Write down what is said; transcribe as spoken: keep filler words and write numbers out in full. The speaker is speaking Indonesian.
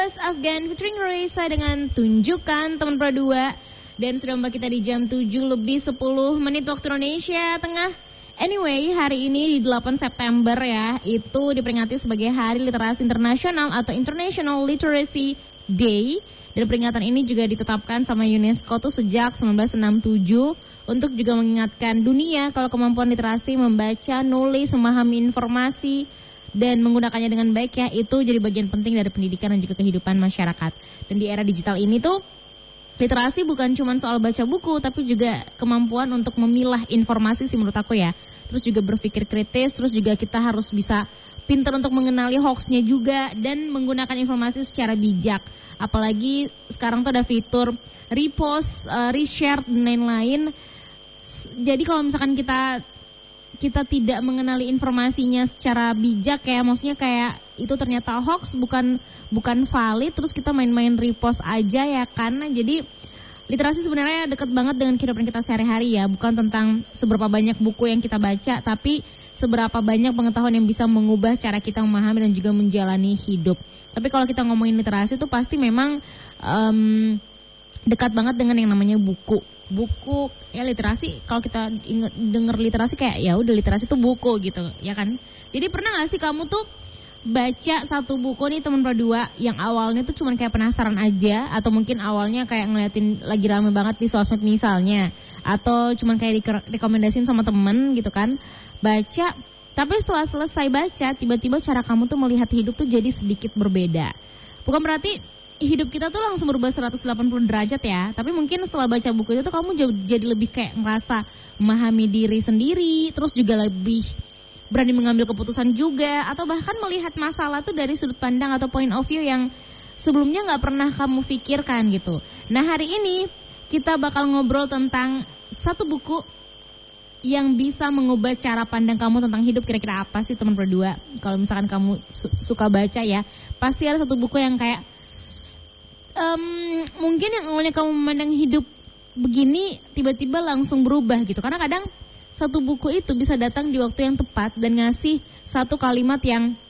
was Afgan featuring Raisa dengan Tunjukkan teman Pro dua. Dan sudah mbak kita di jam tujuh lebih sepuluh menit waktu Indonesia Tengah. Anyway, hari ini di delapan September ya, itu diperingati sebagai Hari Literasi Internasional atau International Literacy Day. Dan peringatan ini juga ditetapkan sama UNESCO tuh sejak sembilan belas enam puluh tujuh untuk juga mengingatkan dunia kalau kemampuan literasi membaca, nulis, memahami informasi dan menggunakannya dengan baik ya, itu jadi bagian penting dari pendidikan dan juga kehidupan masyarakat. Dan di era digital ini tuh literasi bukan cuma soal baca buku, tapi juga kemampuan untuk memilah informasi sih menurut aku ya. Terus juga berpikir kritis, terus juga kita harus bisa pintar untuk mengenali hoaxnya juga dan menggunakan informasi secara bijak. Apalagi sekarang tuh ada fitur repost, uh, reshare dan lain-lain. Jadi kalau misalkan kita kita tidak mengenali informasinya secara bijak ya, maksudnya kayak itu ternyata hoax, bukan bukan valid, terus kita main-main repost aja ya kan. Jadi literasi sebenarnya dekat banget dengan kehidupan kita sehari-hari ya, bukan tentang seberapa banyak buku yang kita baca, tapi seberapa banyak pengetahuan yang bisa mengubah cara kita memahami dan juga menjalani hidup. Tapi kalau kita ngomongin literasi itu pasti memang um, dekat banget dengan yang namanya buku. Buku ya, literasi kalau kita inget, denger literasi kayak ya udah literasi itu buku gitu ya kan. Jadi pernah gak sih kamu tuh baca satu buku nih teman Pro dua yang awalnya tuh cuman kayak penasaran aja, atau mungkin awalnya kayak ngeliatin lagi rame banget di sosmed misalnya, atau cuman kayak direkomendasiin sama temen gitu kan, baca, tapi setelah selesai baca tiba-tiba cara kamu tuh melihat hidup tuh jadi sedikit berbeda. Bukan berarti hidup kita tuh langsung berubah seratus delapan puluh derajat ya, tapi mungkin setelah baca buku itu tuh kamu jadi lebih kayak ngerasa memahami diri sendiri, terus juga lebih berani mengambil keputusan juga, atau bahkan melihat masalah tuh dari sudut pandang atau point of view yang sebelumnya gak pernah kamu pikirkan gitu. Nah hari ini kita bakal ngobrol tentang satu buku yang bisa mengubah cara pandang kamu tentang hidup. Kira-kira apa sih teman Pro dua? Kalau misalkan kamu su- suka baca ya, pasti ada satu buku yang kayak Um, mungkin yang awalnya kamu memandang hidup begini tiba-tiba langsung berubah gitu. Karena kadang satu buku itu bisa datang di waktu yang tepat dan ngasih satu kalimat yang